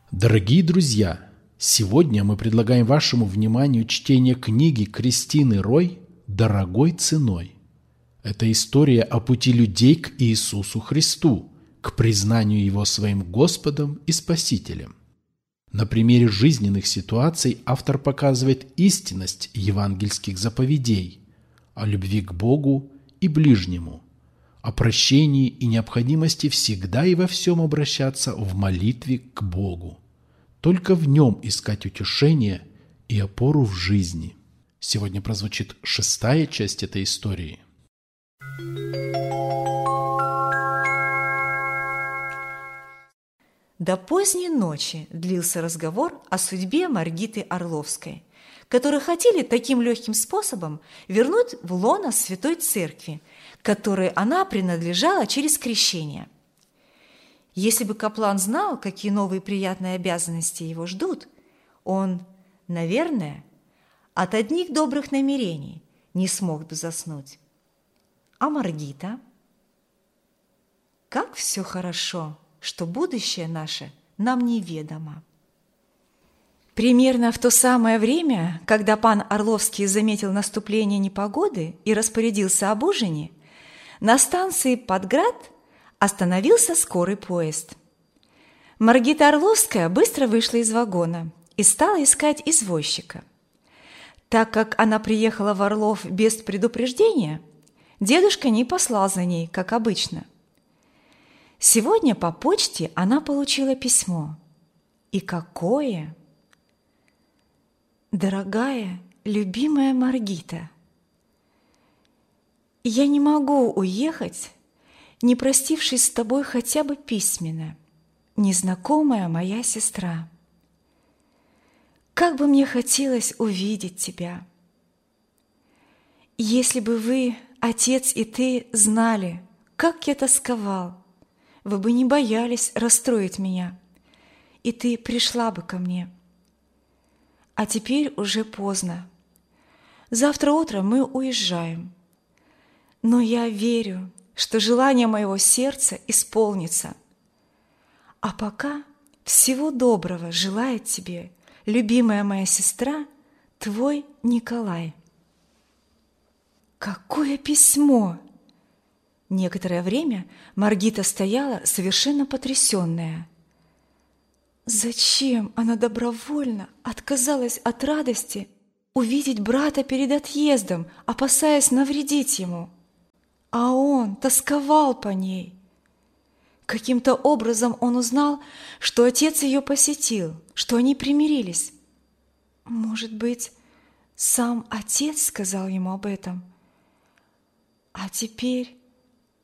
Дорогие друзья, сегодня мы предлагаем вашему вниманию чтение книги Кристины Рой «Дорогой ценой». Это история о пути людей к Иисусу Христу, к признанию Его своим Господом и Спасителем. На примере жизненных ситуаций автор показывает истинность евангельских заповедей о любви к Богу и ближнему, о прощении и необходимости всегда и во всем обращаться в молитве к Богу. Только в Нем искать утешение и опору в жизни. Сегодня прозвучит 6-я часть этой истории. До поздней ночи длился разговор о судьбе Маргиты Орловской, которую хотели таким легким способом вернуть в лоно Святой Церкви, которой она принадлежала через крещение. Если бы каплан знал, какие новые приятные обязанности его ждут, он, наверное, от одних добрых намерений не смог бы заснуть. А Маргита? Как все хорошо, что будущее наше нам неведомо. Примерно в то самое время, когда пан Орловский заметил наступление непогоды и распорядился об ужине, на станции Подград остановился скорый поезд. Маргита Орловская быстро вышла из вагона и стала искать извозчика. Так как она приехала в Орлов без предупреждения, дедушка не послал за ней, как обычно. Сегодня по почте она получила письмо. И какое! Дорогая, любимая Маргита, я не могу уехать, не простившись с тобой хотя бы письменно, незнакомая моя сестра. Как бы мне хотелось увидеть тебя. Если бы вы, отец и ты, знали, как я тосковал, вы бы не боялись расстроить меня, и ты пришла бы ко мне. А теперь уже поздно. Завтра утром мы уезжаем. Но я верю, что желание моего сердца исполнится. А пока всего доброго желает тебе, любимая моя сестра, твой Николай. Какое письмо! Некоторое время Маргита стояла совершенно потрясенная. Зачем она добровольно отказалась от радости увидеть брата перед отъездом, опасаясь навредить ему? А он тосковал по ней. Каким-то образом он узнал, что отец ее посетил, что они примирились. Может быть, сам отец сказал ему об этом? А теперь